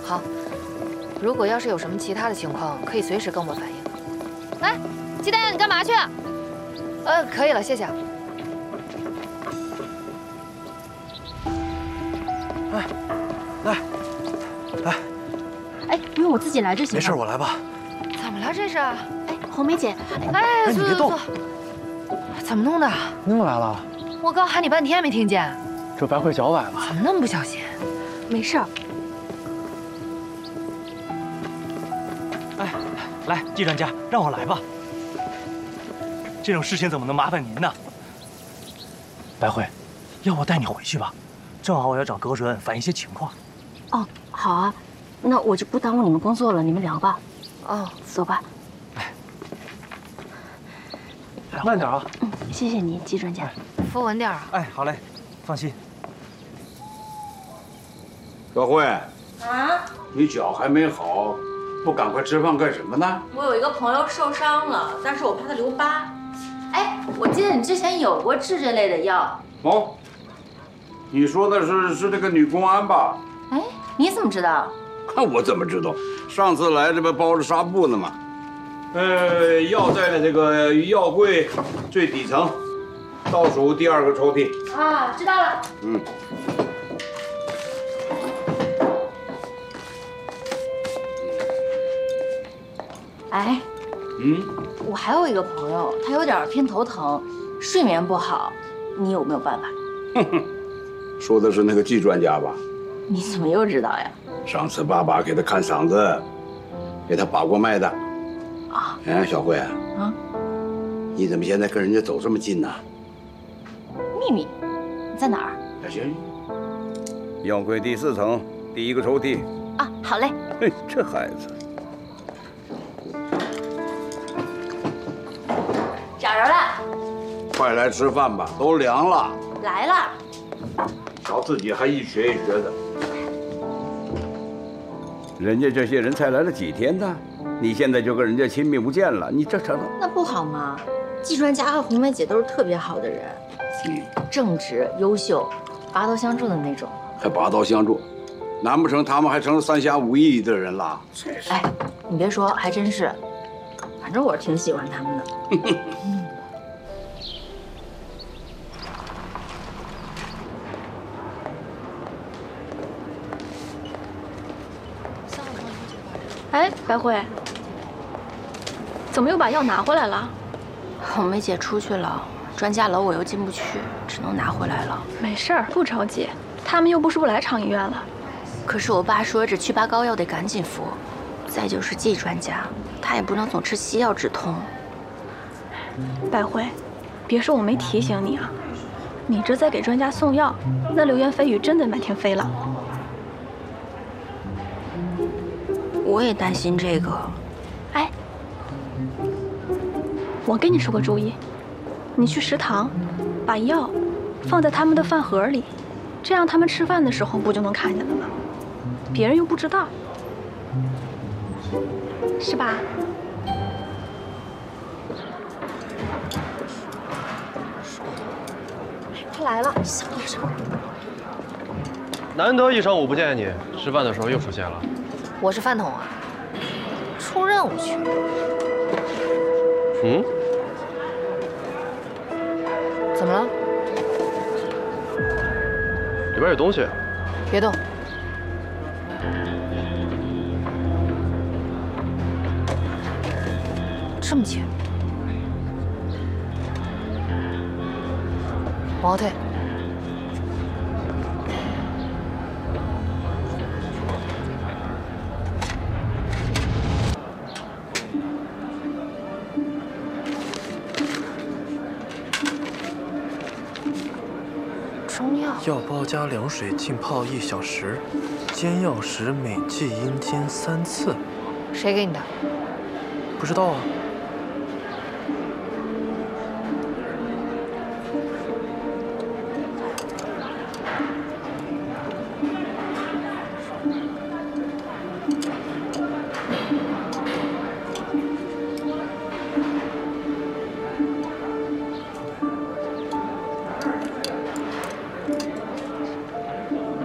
好，如果要是有什么其他的情况，可以随时跟我反映。来，鸡蛋，你干嘛去？可以了，谢谢。 哎，来。 哎，不用，我自己来就行了。 没事，我来吧。 怎么了这是？哎， 红梅姐， 哎， 你别动。 怎么弄的？ 你怎么来了？ 我刚喊你半天没听见。 这白慧脚崴了。 怎么那么不小心？ 没事儿。 哎，来，季专家，让我来吧。这种事情怎么能麻烦您呢？白慧，要我带你回去吧，正好我要找葛主任反映一些情况。 哦，好啊，那我就不耽误你们工作了，你们聊吧。 哦， 走吧。 慢点啊。 嗯，谢谢你，季专家。 扶稳点啊。 哎，好嘞，放心。 小慧啊，你脚还没好，不赶快吃饭干什么呢？ 我有一个朋友受伤了，但是我怕他留疤。哎，我记得你之前有过治这类的药。 哦，你说的是这个女公安吧？ 哎，你怎么知道？ 看我怎么知道？上次来这不包着纱布呢吗？药在了这个药柜最底层，倒数第2个抽屉。 啊，知道了。 嗯。 哎，我还有一个朋友，他有点偏头疼，睡眠不好，你有没有办法？ 说的是那个季专家吧？ 你怎么又知道呀？ 上次爸爸给他看嗓子，给他把过脉的。 啊， 哎，小慧啊，你怎么现在跟人家走这么近呢？ 秘密，你在哪儿？ 行，药柜第4层第1个抽屉。 啊，好嘞。 嘿，这孩子。 找着了。 快来吃饭吧，都凉了。 来了。 瞧自己还一学一学的。人家这些人才来了几天呢，你现在就跟人家亲密无间了，你这成了？ 那不好吗？季专家和红梅姐都是特别好的人，正直优秀，拔刀相助的那种。 还拔刀相助，难不成他们还成了3侠5义的人了？ 哎，你别说，还真是。反正我是挺喜欢他们的。 哎，白慧，怎么又把药拿回来了？ 红梅姐出去了，专家楼我又进不去，只能拿回来了。 没事儿，不着急。他们又不是不来厂医院了。 可是我爸说这祛疤膏药得赶紧服，再就是季专家，他也不能总吃西药止痛。 白慧，别说我没提醒你啊，你这在给专家送药，那流言蜚语真得满天飞了。 我也担心这个。 哎，我给你出个主意，你去食堂，把药放在他们的饭盒里，这样他们吃饭的时候不就能看见了吗？别人又不知道，是吧？他来了，小点声。 难得一上午不见你，吃饭的时候又出现了。 我是饭桶啊，出任务去。怎么了？ 里边有东西。 别动。这么轻，往后退。中药。 药包加凉水浸泡1小时，煎药时每剂应煎3次。 谁给你的？ 不知道啊。